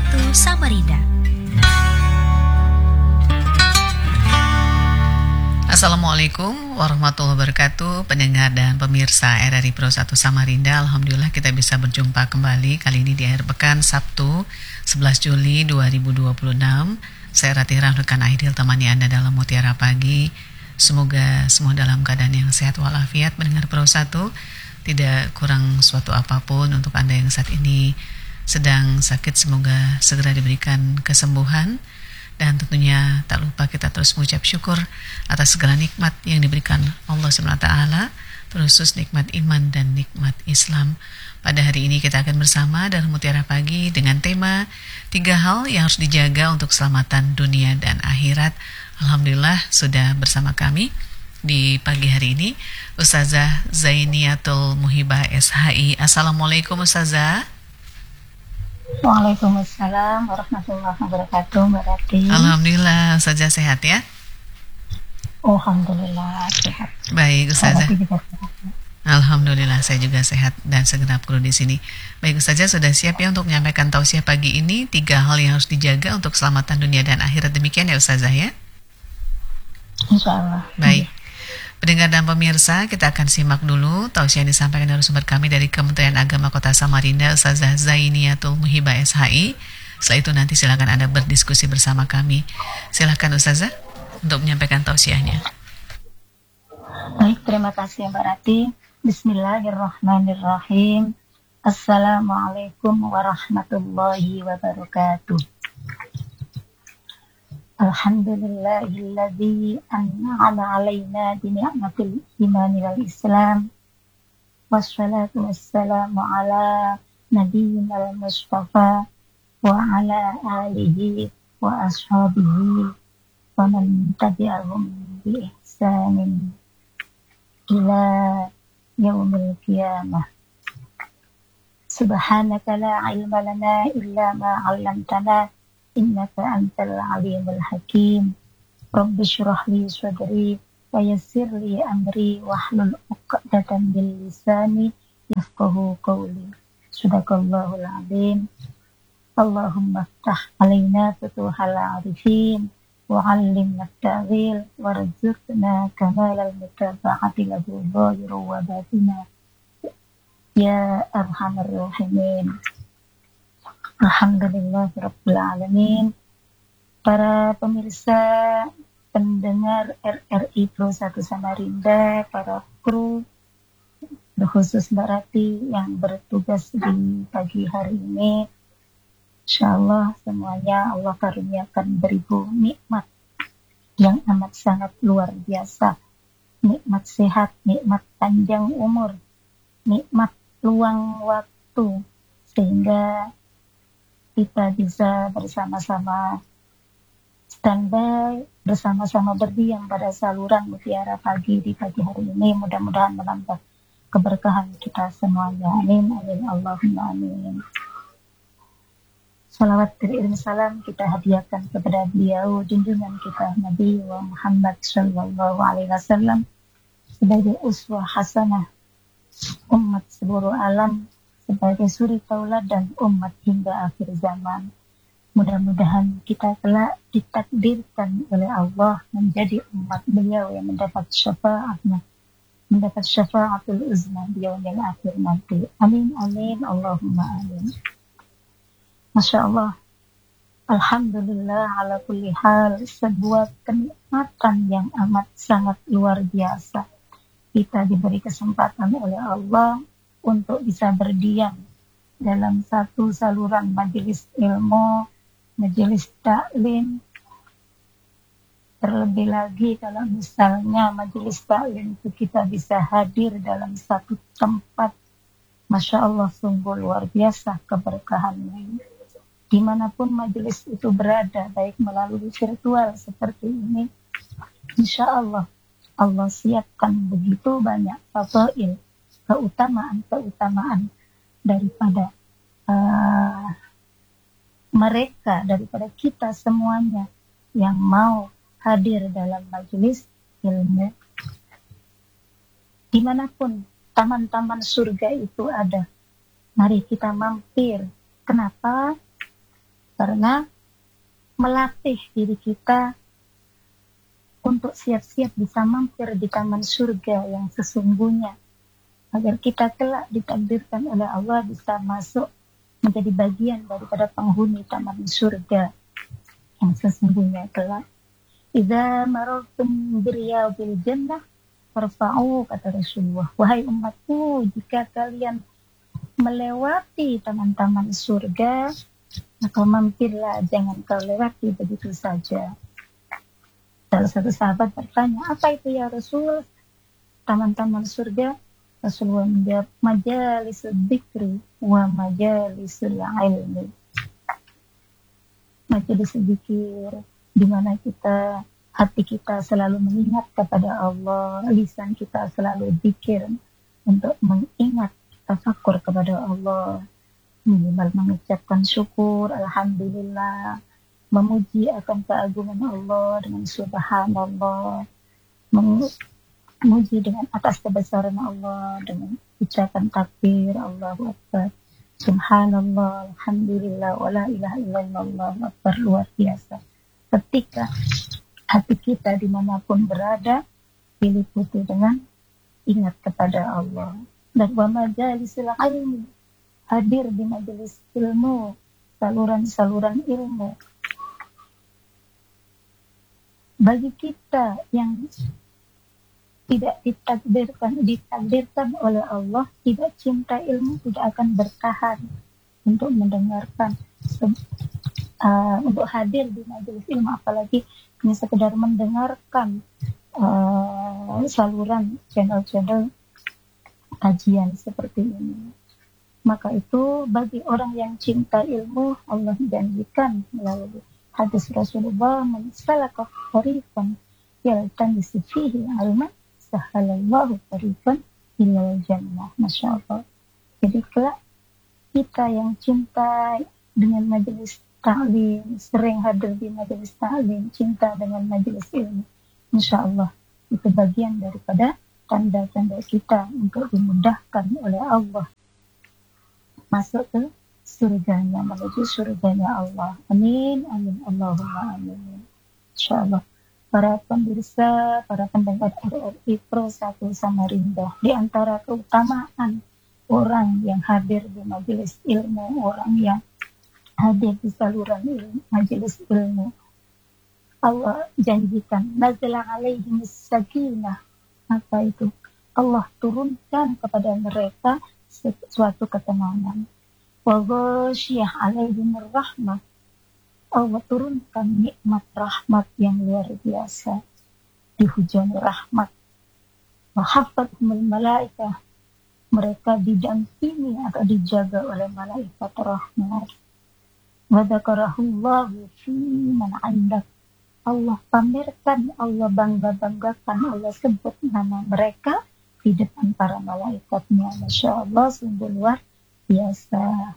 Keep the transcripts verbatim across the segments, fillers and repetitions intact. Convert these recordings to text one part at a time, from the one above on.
satu Samarinda. Assalamualaikum warahmatullahi wabarakatuh, pendengar dan pemirsa R R I Pro satu Samarinda. Alhamdulillah kita bisa berjumpa kembali kali ini di akhir pekan Sabtu sebelas Juli dua ribu dua puluh enam. Saya Ratih Rahnukan Aidil temani Anda dalam Mutiara Pagi. Semoga semua dalam keadaan yang sehat walafiat. Pendengar Pro satu, tidak kurang suatu apapun. Untuk Anda yang saat ini sedang sakit, semoga segera diberikan kesembuhan. Dan tentunya tak lupa kita terus mengucap syukur atas segala nikmat yang diberikan Allah subhanahu wa taala, terkhusus nikmat iman dan nikmat Islam. Pada hari ini kita akan bersama dalam Mutiara Pagi dengan tema tiga hal yang harus dijaga untuk keselamatan dunia dan akhirat. Alhamdulillah sudah bersama kami di pagi hari ini Ustazah Zainiatul Muhibah S H I. Assalamualaikum Ustazah. Waalaikumsalam warahmatullahi wabarakatuh, Mbak Rati. Alhamdulillah, Ustazah sehat ya? Alhamdulillah sehat. Baik Ustazah. Alhamdulillah saya juga sehat dan segenap kru di sini. Baik Ustazah, sudah siap ya untuk menyampaikan tausiah pagi ini tiga hal yang harus dijaga untuk keselamatan dunia dan akhirat, demikian ya Ustazah ya? Insya Allah. Baik. Pendengar dan pemirsa, kita akan simak dulu tausiah yang disampaikan dari sumber kami dari Kementerian Agama Kota Samarinda, Ustazah Zainiatul Muhibah S H I. Setelah itu nanti silakan Anda berdiskusi bersama kami. Silakan Ustazah untuk menyampaikan tausiahnya. Baik, terima kasih Mbak Rati. Bismillahirrahmanirrahim. Assalamualaikum warahmatullahi wabarakatuh. Alhamdulillahilladzi an'ama alaina bi ni'matil iman wal islam. Wassalatu wassalamu ala nabiyyina al-mustafa wa ala alihi wa ashabihi wa man tabi'ahum bi ihsanin ila yaumil qiyamah. Subhanaka la ilma lana illa ma 'allamtana innaka antal alimul hakim. Rabbi shrah li sadri wa yassir li amri wahlul 'uqdatam min lisani yafqahu qawli. Sadaqallahul azim. Allahumma iftah alaina futuhal arifin wa 'allimna at-ta'wil warzuqna kamalal mutaba'ati lahu dhahiran wa batina ya arhamar rahimin. Alhamdulillahirabbil alamin. Para pemirsa pendengar R R I Pro satu Samarinda, para kru, khusus Mbak Rati yang bertugas di pagi hari ini, insyaallah semuanya Allah karuniakan beribu nikmat yang amat sangat luar biasa. Nikmat sehat, nikmat panjang umur, nikmat luang waktu, sehingga kita bisa bersama-sama standby, bersama-sama berdiam pada saluran Mutiara Pagi di pagi hari ini. Mudah-mudahan menambah keberkahan kita semuanya. Amin, amin, Allahumma amin. Salawat dan salam kita hadiahkan kepada beliau, junjungan kita Nabi Muhammad Sallallahu Alaihi Wasallam, sebagai uswah hasanah umat seluruh alam, sebagai suri tauladan umat hingga akhir zaman. Mudah-mudahan kita kelak ditakdirkan oleh Allah menjadi umat beliau yang mendapat syafaatnya, mendapat syafaatul uzma di yaumil akhir nanti. Amin, amin, Allahumma amin. Masya Allah, alhamdulillah ala kulli hal, sebuah kenikmatan yang amat sangat luar biasa. Kita diberi kesempatan oleh Allah untuk bisa berdiam dalam satu saluran majelis ilmu, majelis taklim. Terlebih lagi kalau misalnya majelis taklim itu kita bisa hadir dalam satu tempat, Masya Allah sungguh luar biasa keberkahannya. Dimanapun majelis itu berada, baik melalui virtual seperti ini, Insya Allah Allah siapkan begitu banyak fadail, keutamaan-keutamaan daripada uh, mereka, daripada kita semuanya yang mau hadir dalam majelis ilmu. Dimanapun taman-taman surga itu ada, mari kita mampir. Kenapa? karena melatih diri kita untuk siap-siap bisa mampir di taman surga yang sesungguhnya, agar kita kelak ditakdirkan oleh Allah bisa masuk menjadi bagian daripada penghuni taman surga yang sesungguhnya kelak. Idza marartum biriyadil jannah farfa'u, kata Rasulullah, wahai umatku, jika kalian melewati taman-taman surga, maka mampirlah, jangan kau lewati begitu saja. Salah satu sahabat bertanya, apa itu ya Rasul, taman-taman surga? Rasulullah menjawab, majalisul dzikri wa majalisul ilmi. Majelis zikir, di mana kita, hati kita selalu mengingat kepada Allah, lisan kita selalu zikir untuk mengingat, tafakur kepada Allah, minimal mengucapkan syukur, alhamdulillah, memuji akan keagungan Allah dengan subhanallah, memuji dengan atas kebesaran Allah dengan ucapan takbir, Allahu Akbar, subhanallah, alhamdulillah, wala ilaha illallah, Allahu Akbar. Luar biasa ketika hati kita dimanapun berada diliputi dengan ingat kepada Allah. Dan wa majalisul ilmi, hadir di majelis ilmu, saluran-saluran ilmu. Bagi kita yang tidak ditakdirkan ditakdirkan oleh Allah, tidak cinta ilmu, tidak akan bertahan untuk mendengarkan, uh, untuk hadir di majelis ilmu, apalagi hanya sekedar mendengarkan uh, saluran channel-channel kajian seperti ini. Maka itu bagi orang yang cinta ilmu, Allah janjikan melalui hadis Rasulullah, man salaka tariqan yaltamisu fihi ilman sahalallahu tariqan ilal jannah. Masya Allah. Jadi kelak kita yang cinta dengan majelis ta'lim, sering hadir di majelis ta'lim, cinta dengan majelis ilmu, insya Allah itu bagian daripada tanda-tanda kita untuk dimudahkan oleh Allah masuk ke surganya, menuju surganya Allah. Amin, amin, Allahumma amin. InsyaAllah. Para pemirsa, para pendengar R R I Pro satu Samarinda, di antara keutamaan orang yang hadir di majelis ilmu, orang yang hadir di saluran ilmu, majelis ilmu, Allah janjikan, nazala alaihim sakinah. Apa itu? Allah turunkan kepada mereka suatu ketenangan. Wa ghasyiyah alaihim rahmah. Allah turunkan nikmat rahmat yang luar biasa, dihujani rahmat. Wa hafathumul malaikah, mereka didampingi atau dijaga oleh malaikat rahmat. Wa dzakarahullahu fi man 'indak, Allah pamerkan, Allah bangga-banggakan, Allah sebut nama mereka di depan para malaikatnya. Masya Allah, sungguh luar biasa.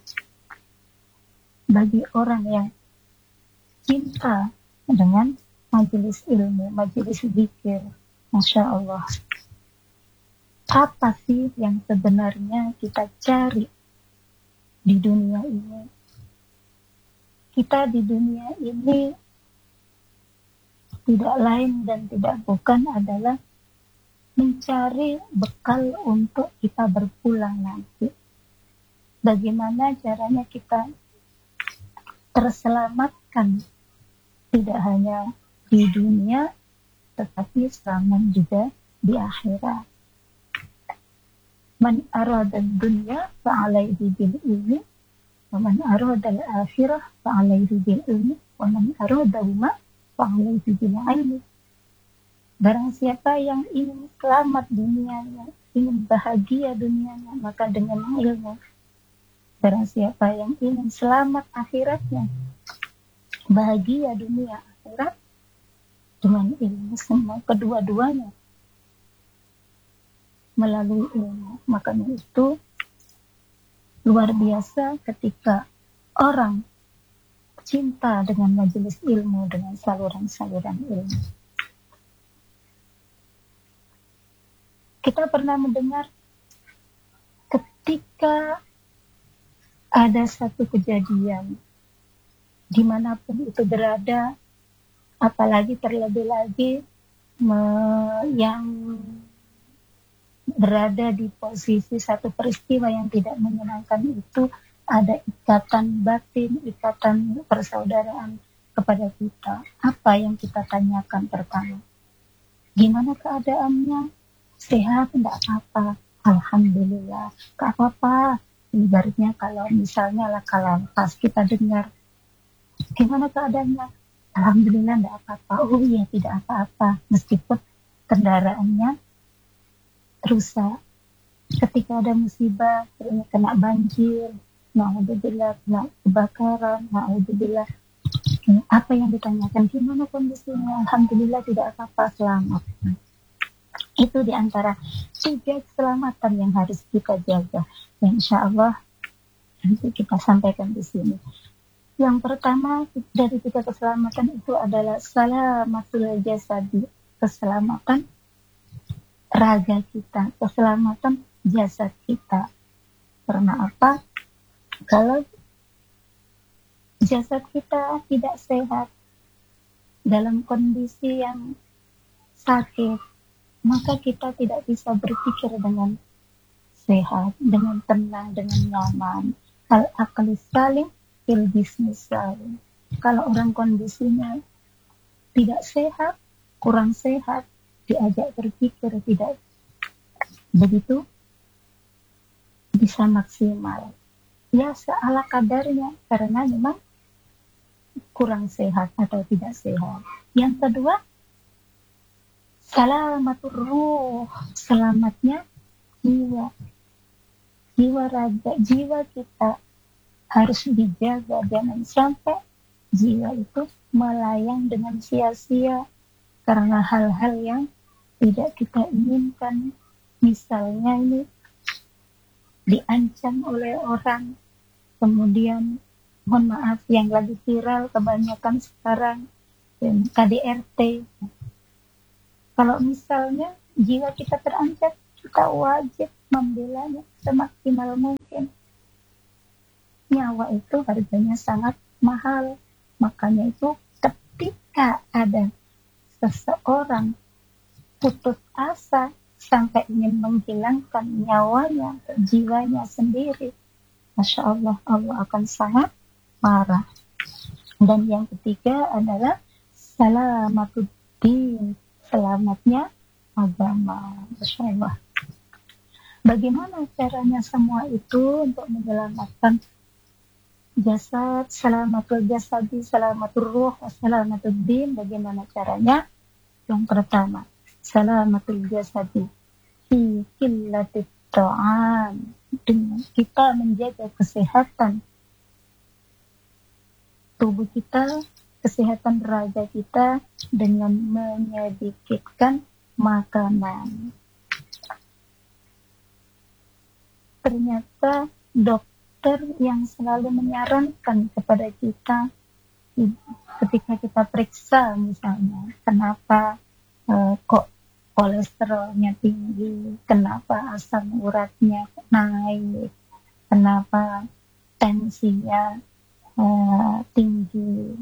Bagi orang yang cinta dengan majelis ilmu, majelis zikir, Masya Allah, apa sih yang sebenarnya kita cari di dunia ini? Kita di dunia ini tidak lain dan tidak bukan adalah mencari bekal untuk kita berpulang nanti. Bagaimana caranya kita terselamatkan, tidak hanya di dunia, tetapi selamat juga di akhirat. Man arada dunya fa'alaihi bil ilmi, wa man arada al-akhirah fa'alaihi bil ilmi, wa man arada huma fa'alaihi bil ilmi. Barang siapa yang ingin selamat dunianya, ingin bahagia dunianya, maka dengan ilmu. Barang siapa yang ingin selamat akhiratnya, bahagia dunia akhirat, dengan ilmu, semua kedua-duanya melalui ilmu. Makanya itu luar biasa ketika orang cinta dengan majelis ilmu, dengan saluran-saluran ilmu. Kita pernah mendengar ketika ada satu kejadian dimanapun itu berada, apalagi terlebih lagi me- yang berada di posisi satu peristiwa yang tidak menyenangkan itu, ada ikatan batin, ikatan persaudaraan kepada kita. Apa yang kita tanyakan pertama? Gimana keadaannya? Sehat? Enggak apa-apa. Alhamdulillah. Enggak apa-apa. Ibaratnya kalau misalnya lah kalau pas kita dengar, gimana keadaannya? Alhamdulillah enggak apa-apa. Oh iya, tidak apa-apa. Meskipun kendaraannya rusak. Ketika ada musibah, kena banjir, na'udzubillah, kena kebakaran, na'udzubillah, apa yang ditanyakan, gimana kondisinya? Alhamdulillah tidak apa-apa, selamat. Itu diantara tiga keselamatan yang harus kita jaga. Dan insya Allah nanti kita sampaikan di sini. Yang pertama dari tiga keselamatan itu adalah salamatul jasadi, keselamatan raga kita, keselamatan jasad kita. Karena apa? Kalau jasad kita tidak sehat, dalam kondisi yang sakit, maka kita tidak bisa berpikir dengan sehat, dengan tenang, dengan nyaman. Al akli salim fil bisnis salim. Kalau orang kondisinya tidak sehat, kurang sehat, diajak berpikir tidak begitu bisa maksimal. Ya seala kadarnya, karena memang kurang sehat atau tidak sehat. Yang kedua, salamatur ruh, selamatnya jiwa. Jiwa raga, jiwa kita harus dijaga. Jangan sampai jiwa itu melayang dengan sia-sia karena hal-hal yang tidak kita inginkan. Misalnya ini diancam oleh orang, kemudian mohon maaf yang lagi viral kebanyakan sekarang K D R T. Kalau misalnya jiwa kita terancam, kita wajib membelanya semaksimal mungkin. Nyawa itu harganya sangat mahal. Makanya itu ketika ada seseorang putus asa sampai ingin menghilangkan nyawanya, jiwanya sendiri, Masya Allah, Allah akan sangat marah. Dan yang ketiga adalah salamatuddin, selamatnya agama. Masya Allah. Bagaimana caranya semua itu untuk menyelamatkan jasad, salamatul jasadi, salamatul ruh, salamatuddin? Bagaimana caranya? Yang pertama, salamatul jasadi fi qillatit ta'am, dengan kita menjaga kesehatan tubuh kita, kesehatan raga kita dengan menyedikitkan makanan. Ternyata dokter yang selalu menyarankan kepada kita ketika kita periksa misalnya, kenapa eh, kok kolesterolnya tinggi, kenapa asam uratnya naik, kenapa tensinya uh, tinggi,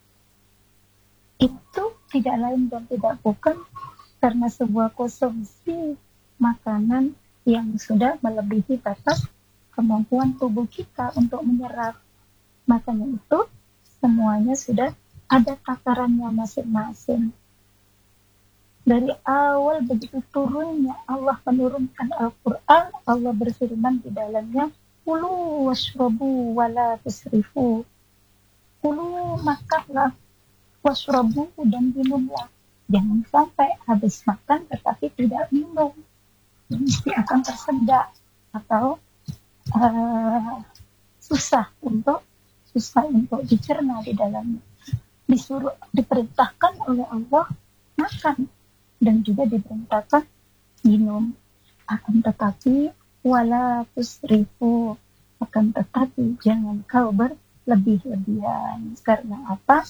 itu tidak lain dan tidak bukan karena sebuah konsumsi makanan yang sudah melebihi batas kemampuan tubuh kita untuk menyerap. Makanya itu semuanya sudah ada takarannya masing-masing. Dari awal begitu turunnya Allah menurunkan Al-Quran, Allah berfirman di dalamnya, kulu washrabu wala tusrifu. Kulu makanlah, washrabu dan minumlah. Jangan sampai habis makan tetapi tidak minum. Mesti akan tersedak atau uh, susah untuk susah untuk dicerna di dalamnya. Disuruh diperintahkan oleh Allah makan dan juga diperintahkan minum, akan tetapi wala tusrifu, akan tetapi jangan kau berlebih-lebihan. Karena apa?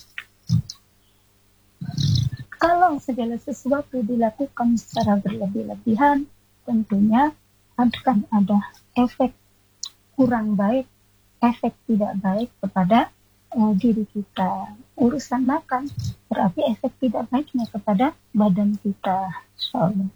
Kalau segala sesuatu dilakukan secara berlebih-lebihan, tentunya akan ada efek kurang baik, efek tidak baik kepada uh, diri kita. Urusan makan berarti efek tidak baiknya kepada badan kita, insyaallah.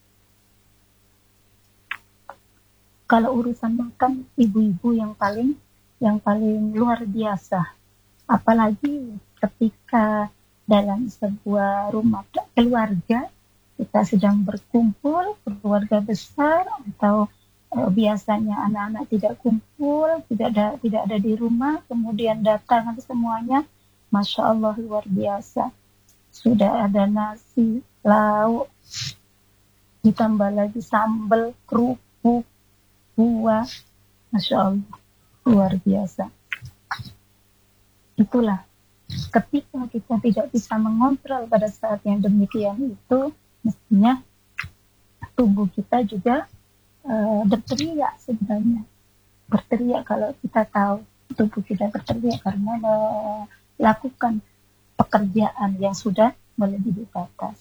Kalau urusan makan, ibu-ibu yang paling yang paling luar biasa. Apalagi ketika dalam sebuah rumah keluarga kita sedang berkumpul, keluarga besar, atau uh, biasanya anak-anak tidak kumpul, tidak ada tidak ada di rumah, kemudian datang semuanya, masya Allah luar biasa. Sudah ada nasi, lauk, ditambah lagi sambal, kerupuk, buah, masya Allah luar biasa. Itulah ketika kita tidak bisa mengontrol pada saat yang demikian itu, mestinya tubuh kita juga uh, berteriak sebenarnya. Berteriak kalau kita tahu tubuh kita berteriak karena melakukan pekerjaan yang sudah melebihi batas.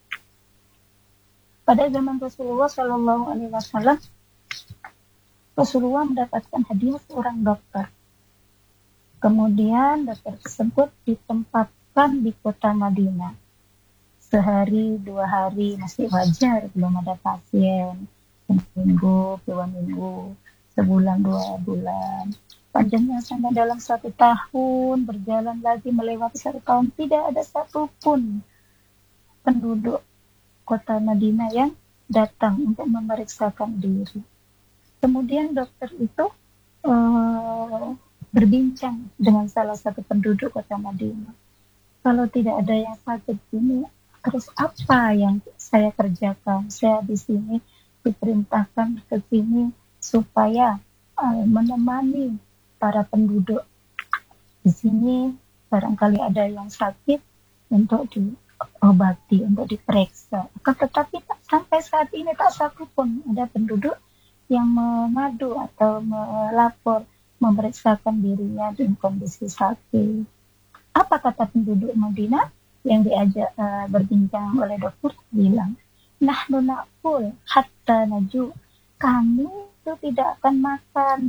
Pada zaman Rasulullah Shallallahu Alaihi Wasallam, Rasulullah mendapatkan hadiah seorang dokter. Kemudian dokter tersebut ditempatkan di kota Madinah. Sehari, dua hari masih wajar, belum ada pasien. Seminggu, dua minggu, sebulan, dua bulan. Panjangnya sampai dalam satu tahun, berjalan lagi melewati satu tahun. Tidak ada satupun penduduk kota Madinah yang datang untuk memeriksakan diri. Kemudian dokter itu uh, berbincang dengan salah satu penduduk kota Madinah. Kalau tidak ada yang sakit ini, terus apa yang saya kerjakan? Saya di sini diperintahkan ke sini supaya uh, menemani para penduduk di sini. Barangkali ada yang sakit untuk diobati, untuk diperiksa. Tetapi sampai saat ini tak satu pun ada penduduk yang mengadu atau melapor memeriksakan dirinya dalam kondisi sakit. Apa kata penduduk Madinah yang diajak uh, berbincang oleh dokter? Bilang, nahnu na'kul hatta naju. Kami itu tidak akan makan